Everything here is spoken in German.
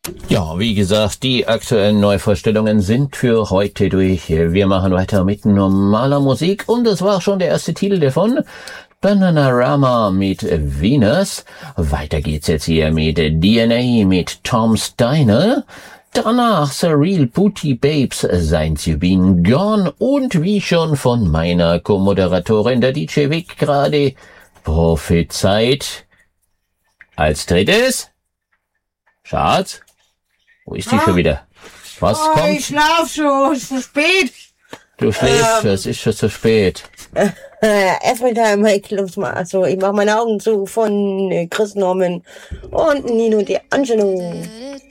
Ja, wie gesagt, die aktuellen Neuvorstellungen sind für heute durch. Wir machen weiter mit normaler Musik und das war schon der erste Titel davon. Bananarama mit Venus. Weiter geht's jetzt hier mit DNA mit Tom Steiner. Danach Surreal Booty Babes, Seins You Been Gone und wie schon von meiner Co-Moderatorin der DJ Vic gerade prophezeit. Als drittes, Schatz, wo ist die schon wieder? Was kommt? Ich schlaf schon, es ist zu spät. Du schläfst, es ist schon zu spät. Everytime Michael, also ich mach meine Augen zu von Chris Norman und Nino D'Angelo.